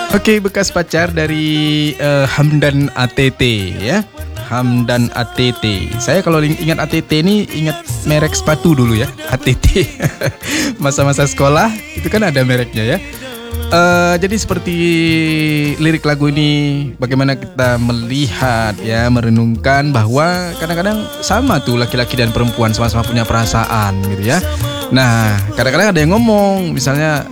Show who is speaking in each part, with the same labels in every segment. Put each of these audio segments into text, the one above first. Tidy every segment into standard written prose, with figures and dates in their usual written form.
Speaker 1: Oke, bekas pacar dari Hamdan ATT ya. Hamdan ATT. Saya kalau ingat ATT ini ingat merek sepatu dulu ya, ATT. Masa-masa sekolah itu kan ada mereknya ya. Jadi seperti lirik lagu ini, bagaimana kita melihat ya, merenungkan bahwa kadang-kadang sama tuh laki-laki dan perempuan sama-sama punya perasaan gitu ya. Nah, kadang-kadang ada yang ngomong, misalnya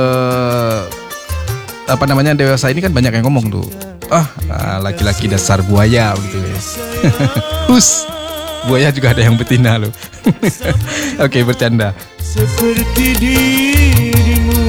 Speaker 1: dewasa ini kan banyak yang ngomong tuh, laki-laki dasar buaya gitu ya. Hus, buaya juga ada yang betina loh. Oke, bercanda. Seperti dirimu.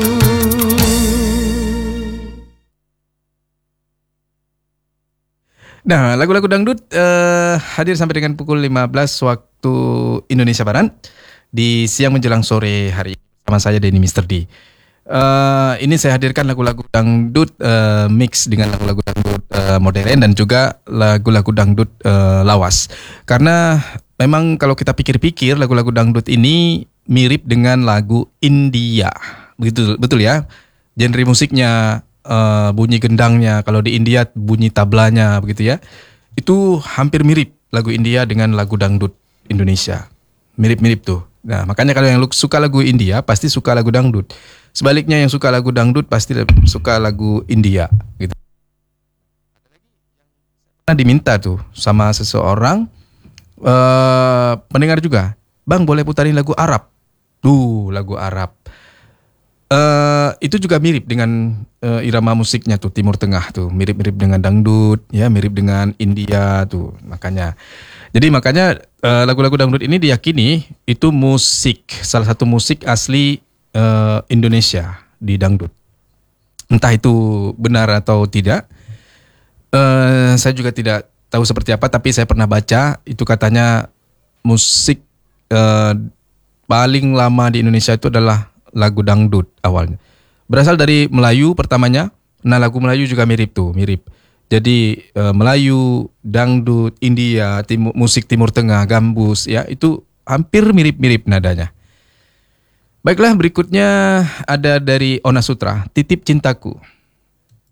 Speaker 1: Nah, lagu-lagu dangdut hadir sampai dengan pukul 15 waktu Indonesia Barat di siang menjelang sore hari sama saya Denny Mr. D. Ini saya hadirkan lagu-lagu dangdut mix dengan lagu-lagu dangdut modern dan juga lagu-lagu dangdut lawas. Karena memang kalau kita pikir-pikir lagu-lagu dangdut ini mirip dengan lagu India. Begitu, betul ya? Genre musiknya, bunyi gendangnya, kalau di India bunyi tablanya begitu ya. Itu hampir mirip lagu India dengan lagu dangdut Indonesia. Mirip-mirip tuh. Nah, makanya kalau yang suka lagu India pasti suka lagu dangdut. Sebaliknya yang suka lagu dangdut pasti suka lagu India gitu. Pernah diminta tuh sama seseorang pendengar juga, "Bang, boleh putarin lagu Arab." Tuh, lagu Arab. Itu juga mirip dengan irama musiknya tuh, Timur Tengah tuh, mirip-mirip dengan dangdut, ya, mirip dengan India tuh. Makanya lagu-lagu dangdut ini diyakini itu salah satu musik asli Indonesia di dangdut. Entah itu benar atau tidak, saya juga tidak tahu seperti apa, tapi saya pernah baca itu katanya musik paling lama di Indonesia itu adalah lagu dangdut awalnya. Berasal dari Melayu pertamanya. Nah, lagu Melayu juga mirip. Jadi Melayu, dangdut, India, musik Timur Tengah, gambus ya, itu hampir mirip-mirip nadanya. Baiklah, berikutnya ada dari Ona Sutra, Titip Cintaku.